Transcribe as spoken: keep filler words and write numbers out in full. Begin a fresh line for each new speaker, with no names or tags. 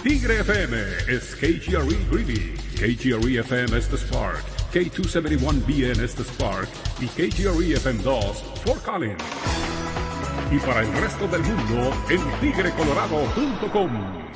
Tigre F M is K G R E Greeley, K G R E F M Estes Park, K doscientos setenta y uno B N Estes Park y K G R E F M dos Fort Collins. Y para el resto del mundo en tigre colorado punto com.